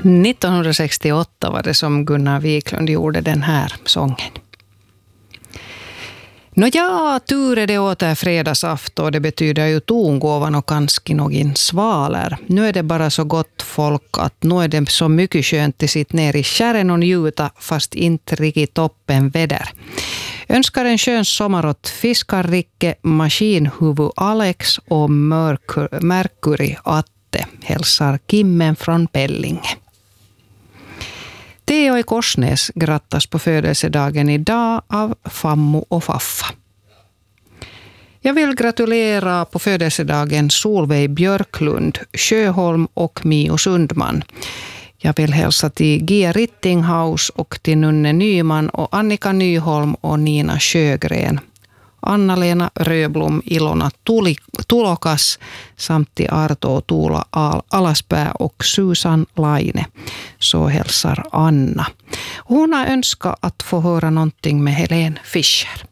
1968 var det som Gunnar Wiklund gjorde den här sången. Tur är det åter fredagsafton och det betyder ju tongåvan och kanske någon svaler. Nu är det bara så gott folk att nu är det så mycket skönt att sitta ner i kärren och njuta fast inte riktigt toppen väder. Önskar en skön sommar åt Fiskarricke, Maskinhuvud Alex och Mercury Atte, hälsar Kimmen från Pellinge. Theo i Korsnäs grattas på födelsedagen idag av Fammo och Faffa. Jag vill gratulera på födelsedagen Solveig Björklund, Sjöholm och Mio Sundman. Jag vill hälsa till Gia Rittinghaus och till Nunne Nyman och Annika Nyholm och Nina Sjögren. Anna-Lena Röblom, Ilona Tulokas samt till Arto och Tuula Alaspää och Susan Laine. Så hälsar Anna. Hon har önskat att få höra någonting med Helene Fischer.